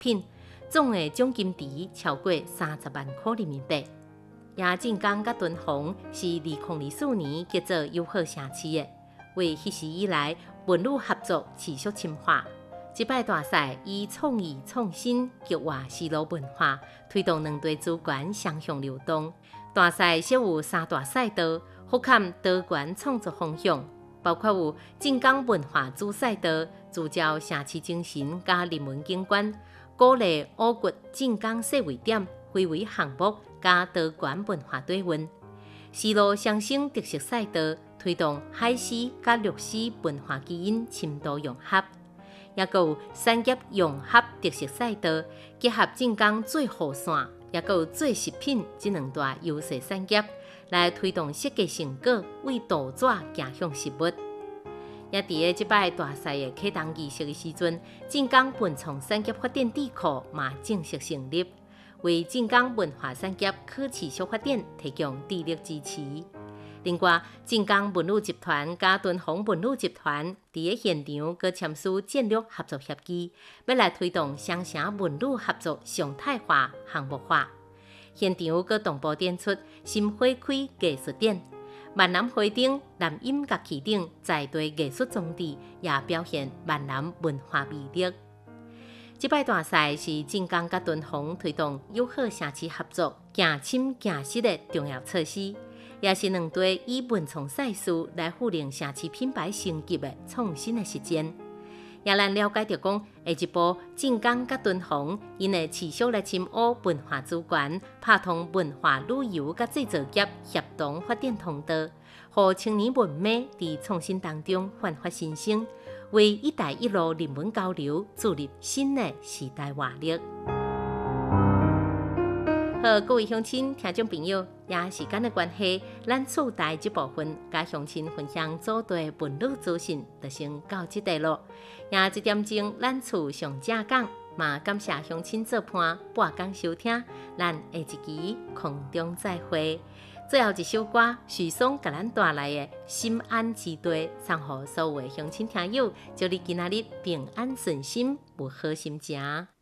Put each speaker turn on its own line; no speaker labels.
品，总的奖金值超过30万块人民币。也晋江甲敦煌是2004年结做友好城市的，为迄时以来文旅合作持续深化。这摆大赛以创意创新激活丝路文化，推动两地资源双向流动。大赛设有3大赛道，覆盖多元创作方向，包括有晋江文化主赛道，聚焦城市精神加人文景观，鼓励挖掘晋江设位点、非遗项目加多元文化底蕴。丝路双生特色赛道，推动海史加历史文化基因深度融合。也有产业融合特色赛道，结合晋江最后线，也有最食品这两大优势产业，来推动设计成果为杜撰行向实物。也伫这摆大赛的启动仪式的时阵，晋江文创产业发展智库嘛正式成立，为晋江文化产业可持续发展提供智力支持。另外，晋江文旅集团加敦煌文旅集团伫现场佮签署战略合作协议，要来推动双城文旅合作常态化、项目化。现场佮同步展出新花开艺术展、万南花顶南音乐器等在地艺术装置，也表现万南文化魅力。这摆大赛是晋江佮敦煌推动友好城市合作、行深行实的重要措施。也是两地以文创赛事来赋能城市品牌升级的创新的实践。也咱了解到讲，下一步晋江甲敦煌因会持续来深挖文化资源，拍通文化旅游甲制造业协同发展通道，让青年文美伫创新当中焕发新生，为“一带一路”人文交流注入新的时代活力。好，各位乡亲、听众朋友，也时间的关系，咱厝台这部分甲乡亲分享祖地文旅资讯，就先到这地咯。也这点钟，咱厝上正讲，嘛感谢乡亲做伴半工收听，咱下一期空中再会。最后一首歌，许嵩给咱带来的《心安之地》，送予所有的乡亲听友，祝你今仔日平安顺心，有好心情。